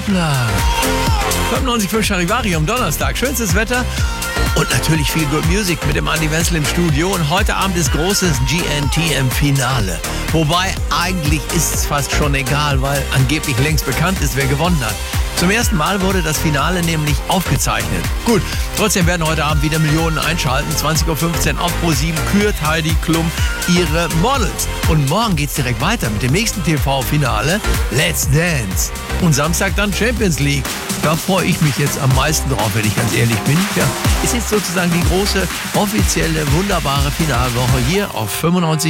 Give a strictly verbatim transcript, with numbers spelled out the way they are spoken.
Stapler. fünfundneunzig Komma fünf Charivari am Donnerstag. Schönstes Wetter und natürlich viel Good Music mit dem Andi Wenzel im Studio. Und heute Abend ist großes G N T M-Finale. Wobei, eigentlich ist es fast schon egal, weil angeblich längst bekannt ist, wer gewonnen hat. Zum ersten Mal wurde das Finale nämlich aufgezeichnet. Gut, trotzdem werden heute Abend wieder Millionen einschalten. zwanzig Uhr fünfzehn auf ProSieben kürt Heidi Klum ihre Models. Und morgen geht's direkt weiter mit dem nächsten T V-Finale, Let's Dance. Und Samstag dann Champions League. Da freue ich mich jetzt am meisten drauf, wenn ich ganz ehrlich bin. Ja, es ist sozusagen die große, offizielle, wunderbare Finalwoche hier auf fünfundneunzig